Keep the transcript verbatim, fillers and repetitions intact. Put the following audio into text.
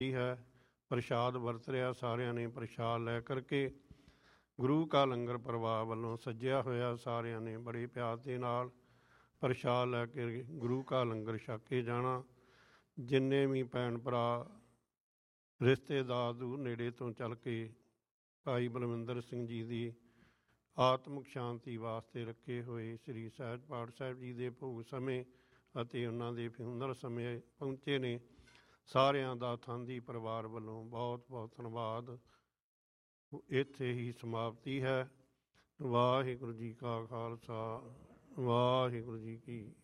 ਹੈ ਪ੍ਰਸ਼ਾਦ ਵਰਤ ਰਿਹਾ। ਸਾਰਿਆਂ ਨੇ ਪ੍ਰਸ਼ਾਦ ਲੈ ਕਰਕੇ ਗੁਰੂ ਕਾ ਲੰਗਰ ਪਰਿਵਾਰ ਵੱਲੋਂ ਸੱਜਿਆ ਹੋਇਆ ਸਾਰਿਆਂ ਨੇ ਬੜੇ ਪਿਆਰ ਦੇ ਨਾਲ ਪ੍ਰਸ਼ਾਦ ਲੈ ਕੇ ਗੁਰੂ ਕਾ ਲੰਗਰ ਛਕ ਕੇ ਜਾਣਾ। ਜਿੰਨੇ ਵੀ ਭੈਣ ਭਰਾ ਰਿਸ਼ਤੇਦਾਰ ਦੂਰ ਨੇੜੇ ਤੋਂ ਚੱਲ ਕੇ ਭਾਈ ਬਲਵਿੰਦਰ ਸਿੰਘ ਜੀ ਦੀ ਆਤਮਿਕ ਸ਼ਾਂਤੀ ਵਾਸਤੇ ਰੱਖੇ ਹੋਏ ਸ੍ਰੀ ਸਹਿਜ ਪਾਠ ਸਾਹਿਬ ਜੀ ਦੇ ਭੋਗ ਸਮੇਂ ਅਤੇ ਉਹਨਾਂ ਦੇ ਫਿਊਨਰਲ ਸਮੇਂ ਪਹੁੰਚੇ ਨੇ, ਸਾਰਿਆਂ ਦਾ ਥਾਂਦੀ ਪਰਿਵਾਰ ਵੱਲੋਂ ਬਹੁਤ ਬਹੁਤ ਧੰਨਵਾਦ। ਇੱਥੇ ਹੀ ਸਮਾਪਤੀ ਹੈ। ਵਾਹਿਗੁਰੂ ਜੀ ਕਾ ਖਾਲਸਾ, ਵਾਹਿਗੁਰੂ ਜੀ ਕੀ